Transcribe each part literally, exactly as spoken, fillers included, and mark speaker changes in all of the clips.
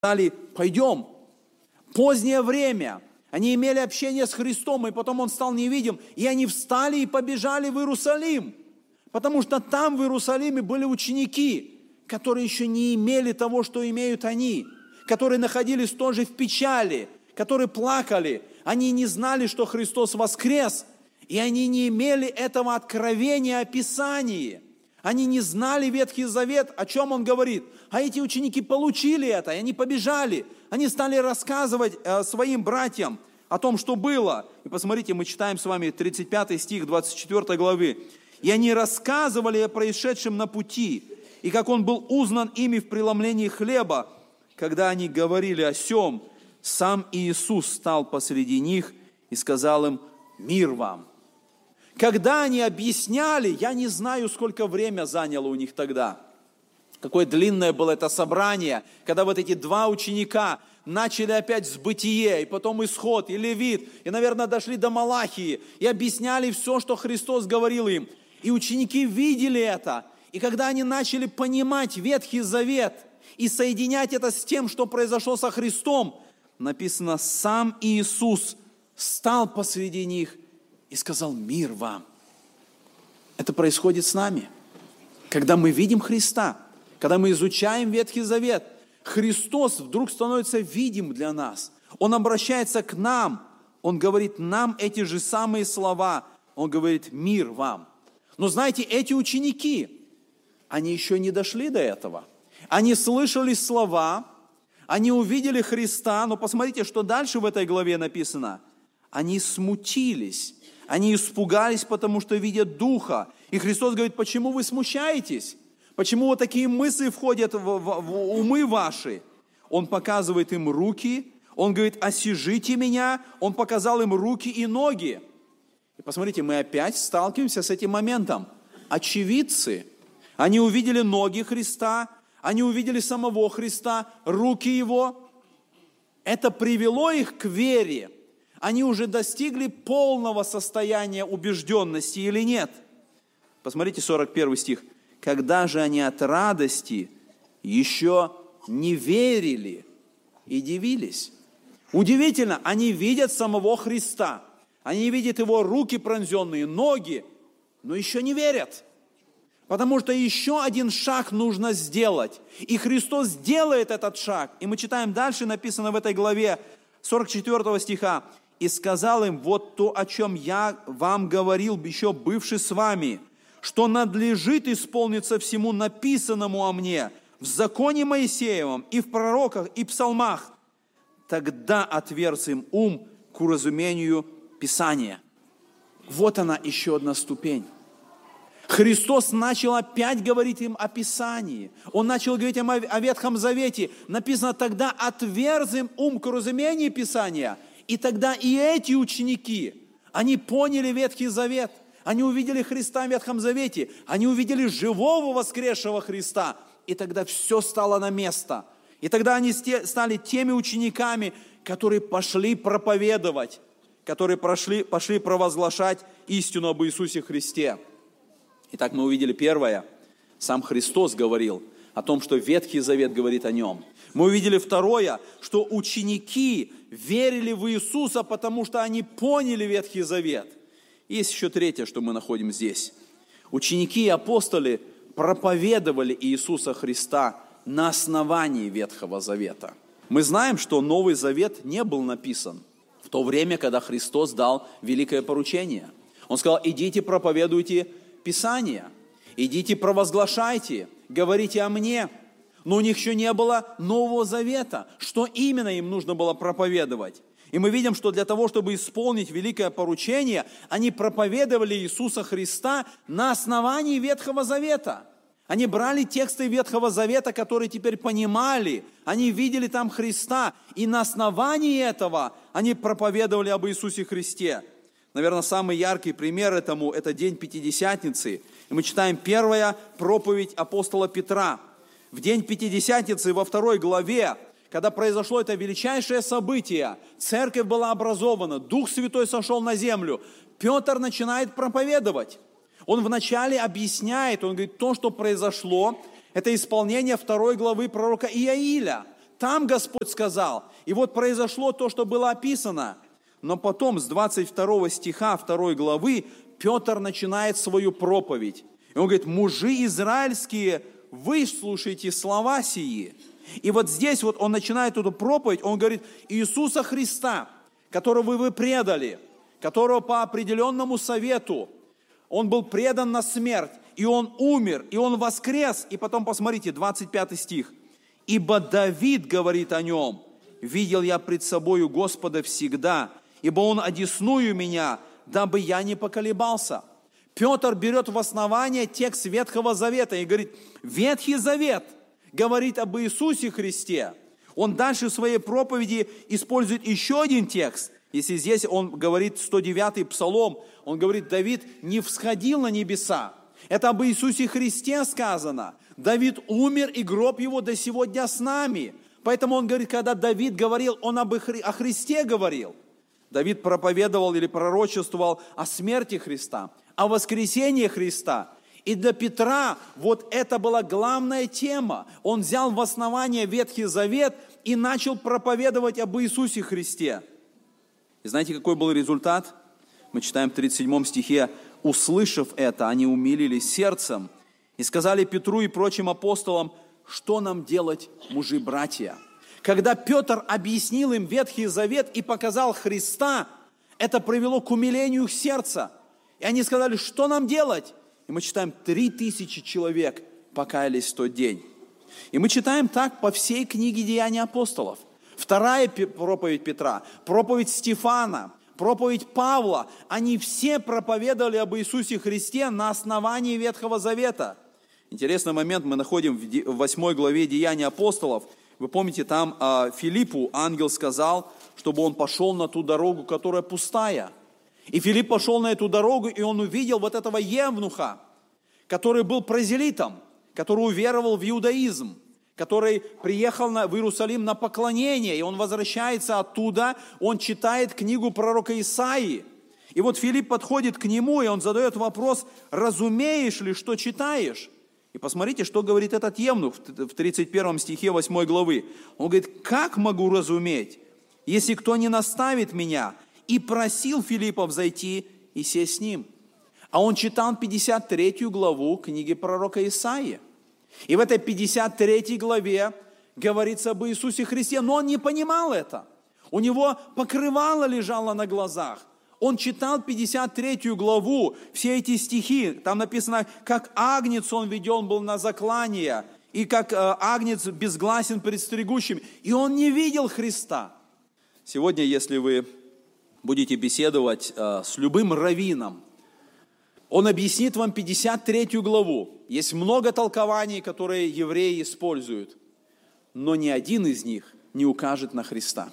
Speaker 1: сказали: пойдем. Позднее время. Они имели общение с Христом, и потом Он стал невидим. И они встали и побежали в Иерусалим. Потому что там, в Иерусалиме, были ученики, которые еще не имели того, что имеют они, которые находились тоже в печали, которые плакали. Они не знали, что Христос воскрес, и они не имели этого откровения о Писании. Они не знали Ветхий Завет, о чем он говорит. А эти ученики получили это, и они побежали. Они стали рассказывать э, своим братьям о том, что было. И посмотрите, мы читаем с вами тридцать пятый стих двадцать четвёртой главы. «И они рассказывали о происшедшем на пути, и как он был узнан ими в преломлении хлеба. Когда они говорили о сем, сам Иисус стал посреди них и сказал им: мир вам». Когда они объясняли, я не знаю, сколько времени заняло у них тогда. Какое длинное было это собрание, когда вот эти два ученика начали опять с Бытие, и потом Исход, и Левит, и, наверное, дошли до Малахии, и объясняли все, что Христос говорил им. И ученики видели это. И когда они начали понимать Ветхий Завет и соединять это с тем, что произошло со Христом, написано: сам Иисус стал посреди них и сказал: мир вам. Это происходит с нами. Когда мы видим Христа, когда мы изучаем Ветхий Завет, Христос вдруг становится видим для нас. Он обращается к нам, Он говорит нам эти же самые слова. Он говорит: мир вам. Но знаете, эти ученики, они еще не дошли до этого. Они слышали слова, они увидели Христа, но посмотрите, что дальше в этой главе написано. Они смутились, они испугались, потому что видят Духа. И Христос говорит: почему вы смущаетесь? Почему вот такие мысли входят в, в, в умы ваши? Он показывает им руки, Он говорит: осижите меня. Он показал им руки и ноги. И посмотрите, мы опять сталкиваемся с этим моментом. Очевидцы, они увидели ноги Христа, они увидели самого Христа, руки Его. Это привело их к вере. Они уже достигли полного состояния убежденности или нет? Посмотрите сорок первый стих. «Когда же они от радости еще не верили и дивились». Удивительно, они видят самого Христа. Они видят Его руки пронзенные, ноги, но еще не верят. Потому что еще один шаг нужно сделать. И Христос делает этот шаг. И мы читаем дальше, написано в этой главе сорок четвёртого стиха. «И сказал им: вот то, о чем я вам говорил, еще бывший с вами, что надлежит исполниться всему написанному о мне в законе Моисеевом и в пророках и псалмах. Тогда отверз им ум к уразумению Писания». Вот она, еще одна ступень. Христос начал опять говорить им о Писании. Он начал говорить им о Ветхом Завете. Написано: тогда отверз им ум к уразумению Писания. И тогда и эти ученики, они поняли Ветхий Завет. Они увидели Христа в Ветхом Завете. Они увидели живого воскресшего Христа. И тогда все стало на место. И тогда они стали теми учениками, которые пошли проповедовать, которые пошли, пошли провозглашать истину об Иисусе Христе. Итак, мы увидели первое. Сам Христос говорил о том, что Ветхий Завет говорит о Нем. Мы увидели второе, что ученики верили в Иисуса, потому что они поняли Ветхий Завет. Есть еще третье, что мы находим здесь. Ученики и апостолы проповедовали Иисуса Христа на основании Ветхого Завета. Мы знаем, что Новый Завет не был написан в то время, когда Христос дал великое поручение. Он сказал: идите, проповедуйте Писание, идите, провозглашайте, говорите о мне. Но у них еще не было Нового Завета. Что именно им нужно было проповедовать? И мы видим, что для того, чтобы исполнить великое поручение, они проповедовали Иисуса Христа на основании Ветхого Завета. Они брали тексты Ветхого Завета, которые теперь понимали, они видели там Христа, и на основании этого они проповедовали об Иисусе Христе. Наверное, самый яркий пример этому – это день Пятидесятницы. И мы читаем первая проповедь апостола Петра. В день Пятидесятницы во второй главе, когда произошло это величайшее событие, церковь была образована, Дух Святой сошел на землю, Петр начинает проповедовать. Он вначале объясняет, он говорит: то, что произошло, это исполнение второй главы пророка Иаиля. там Господь сказал. И вот произошло то, что было описано. Но потом с двадцать второго стиха второй главы Петр начинает свою проповедь. И он говорит: мужи израильские, выслушайте слова сии. И вот здесь вот он начинает эту проповедь, он говорит: Иисуса Христа, которого вы предали, которого по определенному совету, он был предан на смерть, и он умер, и он воскрес. И потом посмотрите, двадцать пятый стих. «Ибо Давид говорит о нем: видел я пред собою Господа всегда, ибо он одесную меня, дабы я не поколебался». Петр берет в основание текст Ветхого Завета и говорит: Ветхий Завет говорит об Иисусе Христе. Он дальше в своей проповеди использует еще один текст. Если здесь он говорит сто девятый Псалом, он говорит: Давид не всходил на небеса. Это об Иисусе Христе сказано. Давид умер, и гроб его до сего дня с нами. Поэтому он говорит, когда Давид говорил, он об Хри- о Христе говорил. Давид проповедовал или пророчествовал о смерти Христа, о воскресении Христа. И для Петра вот это была главная тема. Он взял в основание Ветхий Завет и начал проповедовать об Иисусе Христе. И знаете, какой был результат? Мы читаем в тридцать седьмом стихе: «Услышав это, они умилились сердцем и сказали Петру и прочим апостолам: что нам делать, мужи-братья?» Когда Петр объяснил им Ветхий Завет и показал Христа, это привело к умилению их сердца. И они сказали: что нам делать? И мы читаем, три тысячи человек покаялись в тот день. И мы читаем так по всей книге Деяний апостолов. Вторая проповедь Петра, проповедь Стефана, проповедь Павла, они все проповедовали об Иисусе Христе на основании Ветхого Завета. Интересный момент мы находим в восьмой главе Деяний апостолов. Вы помните, там Филиппу ангел сказал, чтобы он пошел на ту дорогу, которая пустая. И Филипп пошел на эту дорогу, и он увидел вот этого евнуха, который был прозелитом, который уверовал в иудаизм, который приехал на, в Иерусалим на поклонение, и он возвращается оттуда, он читает книгу пророка Исаии. И вот Филипп подходит к нему, и он задает вопрос: разумеешь ли, что читаешь? И посмотрите, что говорит этот евнух в тридцать первом стихе восьмой главы. Он говорит: как могу разуметь, если кто не наставит меня? И просил Филиппа взойти и сесть с ним. А он читал пятьдесят третью главу книги пророка Исаии. И в этой пятьдесят третьей главе говорится об Иисусе Христе, но он не понимал это. У него покрывало лежало на глазах. Он читал пятьдесят третью главу, все эти стихи, там написано, как агнец он веден был на заклание, и как э, агнец безгласен пред стригущим, и он не видел Христа. Сегодня, если вы будете беседовать э, с любым раввином, он объяснит вам пятьдесят третью главу. Есть много толкований, которые евреи используют, но ни один из них не укажет на Христа.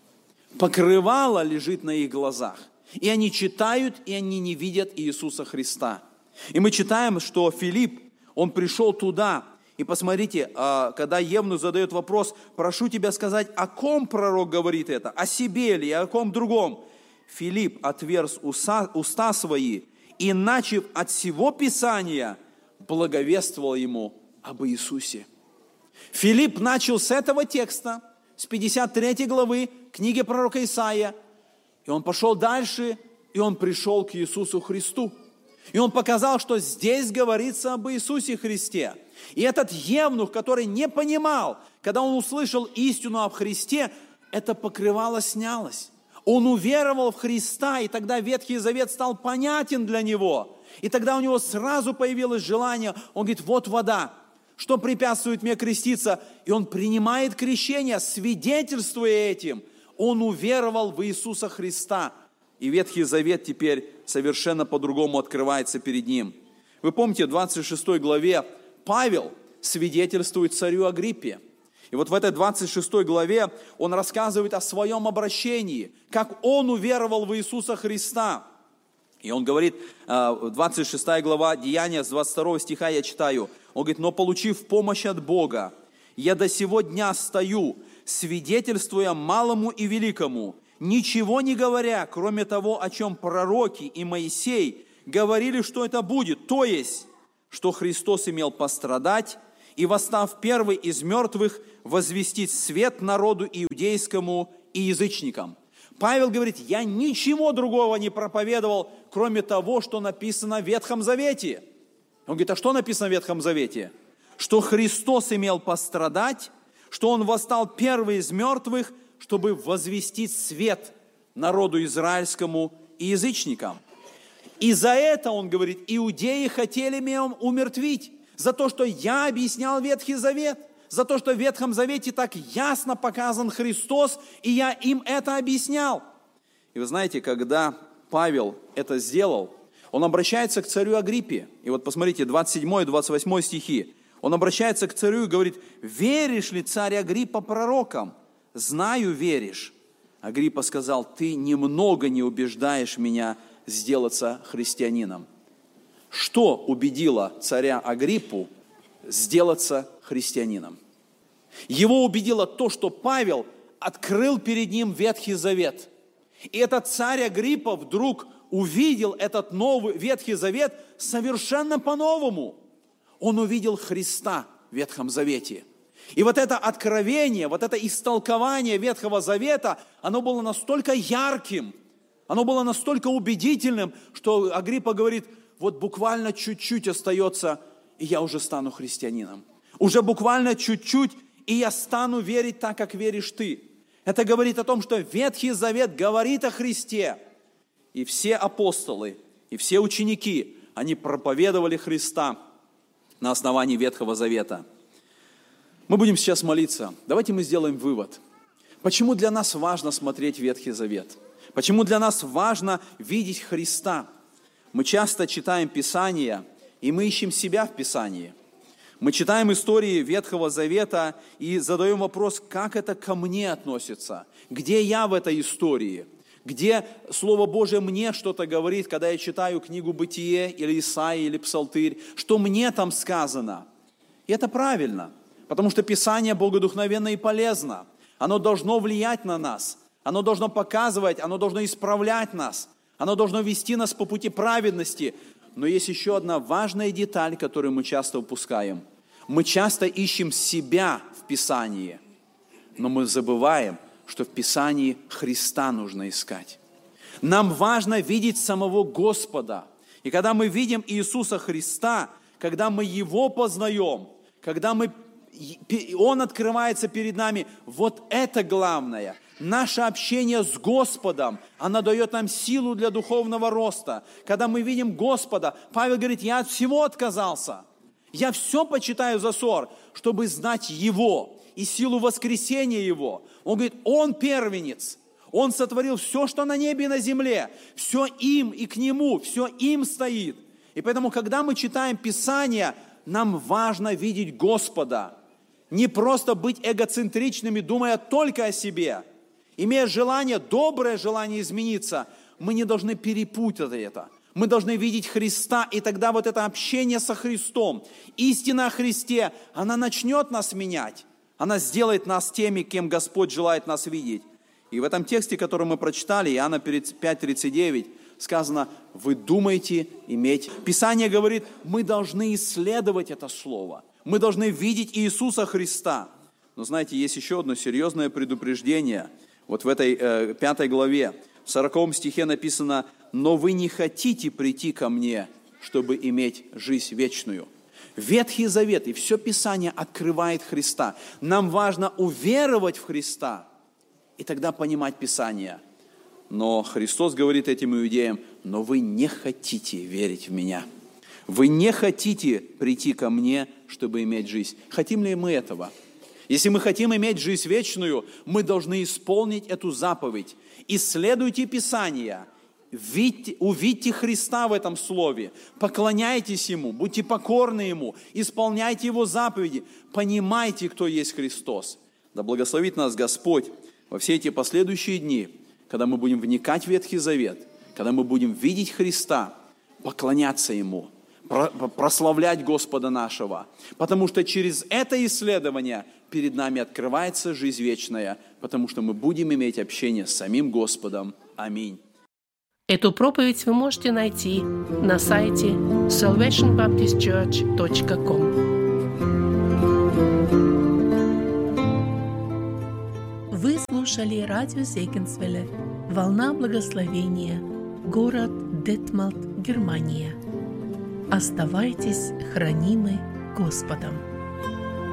Speaker 1: Покрывало лежит на их глазах. И они читают, и они не видят Иисуса Христа. И мы читаем, что Филипп, он пришел туда. И посмотрите, когда евнух задает вопрос: прошу тебя сказать, о ком пророк говорит это? О себе или о ком другом? Филипп отверз уста, уста свои и, начав от всего Писания, благовествовал ему об Иисусе. Филипп начал с этого текста, с пятьдесят третьей главы книги пророка Исаия. И он пошел дальше, и он пришел к Иисусу Христу. И он показал, что здесь говорится об Иисусе Христе. И этот евнух, который не понимал, когда он услышал истину об Христе, это покрывало снялось. Он уверовал в Христа, и тогда Ветхий Завет стал понятен для него. И тогда у него сразу появилось желание, он говорит: вот вода, что препятствует мне креститься? И он принимает крещение, свидетельствуя этим. Он уверовал в Иисуса Христа. И Ветхий Завет теперь совершенно по-другому открывается перед ним. Вы помните, в двадцать шестой главе Павел свидетельствует царю Агриппе. И вот в этой двадцать шестой главе он рассказывает о своем обращении, как он уверовал в Иисуса Христа. И он говорит, двадцать шестая глава Деяния, с двадцать второго стиха я читаю. Он говорит: но получив помощь от Бога, я до сего дня стою, свидетельствуя малому и великому, ничего не говоря, кроме того, о чем пророки и Моисей говорили, что это будет, то есть, что Христос имел пострадать и, восстав первый из мертвых, возвестить свет народу иудейскому и язычникам». Павел говорит, я ничего другого не проповедовал, кроме того, что написано в Ветхом Завете. Он говорит, а что написано в Ветхом Завете? Что Христос имел пострадать, что Он восстал первый из мертвых, чтобы возвестить свет народу израильскому и язычникам. И за это, он говорит, иудеи хотели меня умертвить, за то, что я объяснял Ветхий Завет, за то, что в Ветхом Завете так ясно показан Христос, и я им это объяснял. И вы знаете, когда Павел это сделал, он обращается к царю Агриппе. И вот посмотрите, двадцать седьмой и двадцать восьмой стихи. Он обращается к царю и говорит, «Веришь ли, царь Агриппа, пророкам? Знаю, веришь». Агриппа сказал, «Ты немного не убеждаешь меня сделаться христианином». Что убедило царя Агриппу сделаться христианином? Его убедило то, что Павел открыл перед ним Ветхий Завет. И этот царь Агриппа вдруг увидел этот новый Ветхий Завет совершенно по-новому. Он увидел Христа в Ветхом Завете. И вот это откровение, вот это истолкование Ветхого Завета, оно было настолько ярким, оно было настолько убедительным, что Агриппа говорит, вот буквально чуть-чуть остается, и я уже стану христианином. Уже буквально чуть-чуть, и я стану верить так, как веришь ты. Это говорит о том, что Ветхий Завет говорит о Христе. И все апостолы, и все ученики, они проповедовали Христа на основании Ветхого Завета. Мы будем сейчас молиться. Давайте мы сделаем вывод. Почему для нас важно смотреть Ветхий Завет? Почему для нас важно видеть Христа? Мы часто читаем Писание, и мы ищем себя в Писании. Мы читаем истории Ветхого Завета и задаем вопрос, как это ко мне относится? Где я в этой истории? Где Слово Божие мне что-то говорит, когда я читаю книгу Бытие, или Исаии, или Псалтырь? Что мне там сказано? И это правильно, потому что Писание богодухновенно и полезно. Оно должно влиять на нас, оно должно показывать, оно должно исправлять нас, оно должно вести нас по пути праведности. Но есть еще одна важная деталь, которую мы часто упускаем. Мы часто ищем себя в Писании, но мы забываем, что в Писании Христа нужно искать. Нам важно видеть самого Господа. И когда мы видим Иисуса Христа, когда мы Его познаем, когда мы, Он открывается перед нами, вот это главное. Наше общение с Господом, оно дает нам силу для духовного роста. Когда мы видим Господа, Павел говорит, я от всего отказался. Я все почитаю за ссор, чтобы знать Его и силу воскресения Его. Он говорит, Он первенец. Он сотворил все, что на небе и на земле. Все им и к Нему, все им стоит. И поэтому, когда мы читаем Писание, нам важно видеть Господа. Не просто быть эгоцентричными, думая только о себе. Имея желание, доброе желание измениться, мы не должны перепутать это. Мы должны видеть Христа, и тогда вот это общение со Христом, истина о Христе, она начнет нас менять. Она сделает нас теми, кем Господь желает нас видеть. И в этом тексте, который мы прочитали, Иоанна пять тридцать девять, сказано, вы думаете иметь. Писание говорит, мы должны исследовать это слово. Мы должны видеть Иисуса Христа. Но знаете, есть еще одно серьезное предупреждение. Вот в этой э, пятой главе, в сороковом стихе написано, «Но вы не хотите прийти ко мне, чтобы иметь жизнь вечную». Ветхий Завет и все Писание открывает Христа. Нам важно уверовать в Христа и тогда понимать Писание. Но Христос говорит этим иудеям, «Но вы не хотите верить в Меня. Вы не хотите прийти ко мне, чтобы иметь жизнь». Хотим ли мы этого? Если мы хотим иметь жизнь вечную, мы должны исполнить эту заповедь. Исследуйте Писание, видите, увидьте Христа в этом слове, поклоняйтесь Ему, будьте покорны Ему, исполняйте Его заповеди, понимайте, кто есть Христос. Да благословит нас Господь во все эти последующие дни, когда мы будем вникать в Ветхий Завет, когда мы будем видеть Христа, поклоняться Ему, прославлять Господа нашего, потому что через это исследование перед нами открывается жизнь вечная, потому что мы будем иметь общение с самим Господом. Аминь.
Speaker 2: Эту проповедь вы можете найти на сайте салвейшн баптист черч точка ком. слушали радио Зегенсвелле «Волна благословения», город Детмалт, Германия. Оставайтесь хранимы Господом.